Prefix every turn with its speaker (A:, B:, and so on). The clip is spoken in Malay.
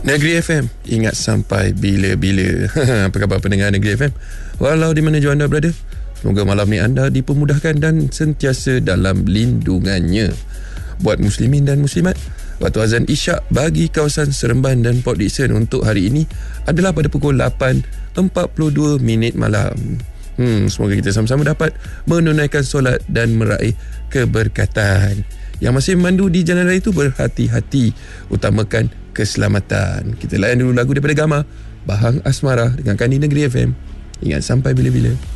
A: Negeri FM, ingat sampai bila-bila. Apa khabar pendengar Negeri FM? Walau di mana jua anda berada, semoga malam ni anda dipermudahkan dan sentiasa dalam lindungannya. Buat muslimin dan muslimat, waktu azan isyak bagi kawasan Seremban dan Port Dickson untuk hari ini adalah pada pukul 8.42 malam. Semoga kita sama-sama dapat menunaikan solat dan meraih keberkatan. Yang masih memandu di jalan raya itu berhati-hati, utamakan keselamatan. Kita layan dulu lagu daripada Gama, Bahang Asmara, dengarkan di Negeri FM. Ingat sampai bila-bila.